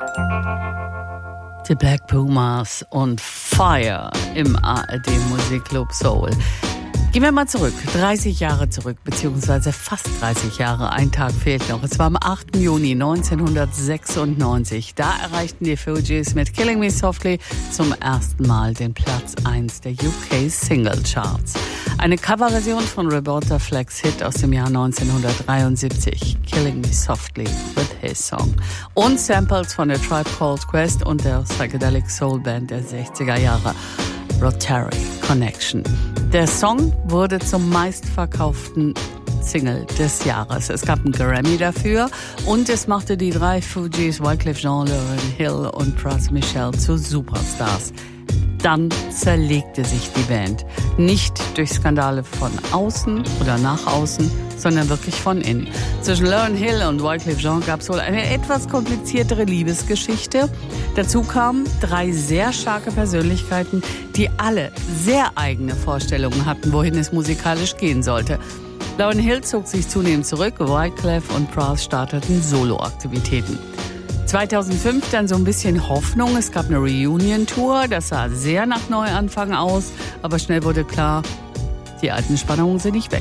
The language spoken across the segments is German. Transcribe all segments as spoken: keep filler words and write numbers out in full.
Die Black Pumas und Fire im A R D Musikclub Soul. Gehen wir mal zurück, dreißig Jahre zurück, beziehungsweise fast dreißig Jahre, ein Tag fehlt noch. Es war am achten Juni neunzehnhundertsechsundneunzig. Da erreichten die Fugees mit Killing Me Softly zum ersten Mal den Platz eins der U K Single Charts. Eine Coverversion von Roberta Flack's Hit aus dem Jahr neunzehnhundertdreiundsiebzig, Killing Me Softly with His Song. Und Samples von der Tribe Called Quest und der Psychedelic Soul Band der sechziger Jahre, Rotary Connection. Der Song wurde zum meistverkauften Single des Jahres. Es gab einen Grammy dafür und es machte die drei Fugees, Wyclef Jean, Lauryn Hill und Pras Michel zu Superstars. Dann zerlegte sich die Band. Nicht durch Skandale von außen oder nach außen, sondern wirklich von innen. Zwischen Lauryn Hill und Wyclef Jean gab es wohl eine etwas kompliziertere Liebesgeschichte. Dazu kamen drei sehr starke Persönlichkeiten, die alle sehr eigene Vorstellungen hatten, wohin es musikalisch gehen sollte. Lauryn Hill zog sich zunehmend zurück, Wyclef und Pras starteten Soloaktivitäten. zweitausendfünf dann so ein bisschen Hoffnung. Es gab eine Reunion-Tour, das sah sehr nach Neuanfang aus, aber schnell wurde klar, die alten Spannungen sind nicht weg.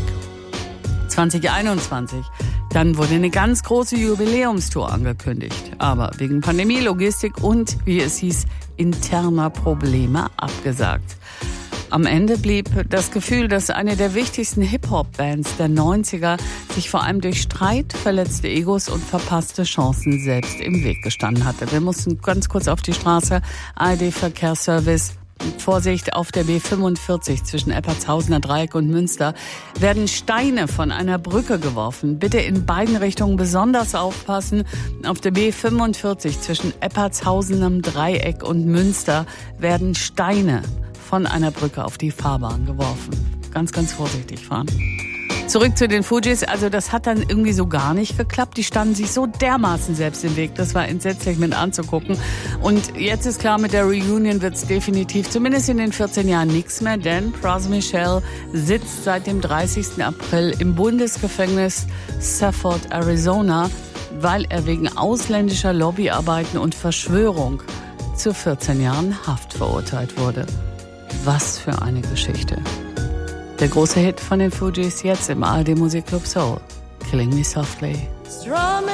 zwanzig einundzwanzig, dann wurde eine ganz große Jubiläumstour angekündigt, aber wegen Pandemie, Logistik und, wie es hieß, interner Probleme abgesagt. Am Ende blieb das Gefühl, dass eine der wichtigsten Hip-Hop-Bands der neunziger sich vor allem durch Streit, verletzte Egos und verpasste Chancen selbst im Weg gestanden hatte. Wir mussten ganz kurz auf die Straße. A R D-Verkehrsservice. Vorsicht, auf der B fünfundvierzig zwischen Eppertshausener Dreieck und Münster werden Steine von einer Brücke geworfen. Bitte in beiden Richtungen besonders aufpassen. Auf der B fünfundvierzig zwischen Eppertshausenem Dreieck und Münster werden Steine von einer Brücke auf die Fahrbahn geworfen. Ganz, ganz vorsichtig fahren. Zurück zu den Fugees. Also das hat dann irgendwie so gar nicht geklappt. Die standen sich so dermaßen selbst im Weg. Das war entsetzlich mit anzugucken. Und jetzt ist klar, mit der Reunion wird es definitiv, zumindest in den vierzehn Jahren, nichts mehr. Denn Pras Michel sitzt seit dem dreißigsten April im Bundesgefängnis Safford, Arizona, weil er wegen ausländischer Lobbyarbeiten und Verschwörung zu vierzehn Jahren Haft verurteilt wurde. Was für eine Geschichte. Der große Hit von den Fugees jetzt im A R D Musikclub Soul. Killing Me Softly.